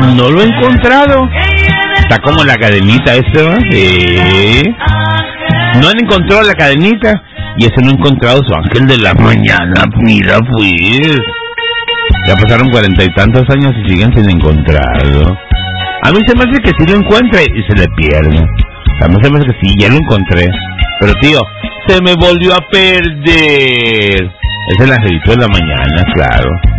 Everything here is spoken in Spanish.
No lo he encontrado. Está como la cadenita esta, ¿no? Sí. No han encontrado la cadenita. Y ese no ha encontrado su ángel de la mañana. Mira, pues. Ya pasaron 40 y tantos años y siguen sin encontrarlo. A mí se me hace que sí lo encuentre y se le pierde. A mí se me hace que sí, ya lo encontré. Pero tío, se me volvió a perder. Es el angelito de la mañana, claro.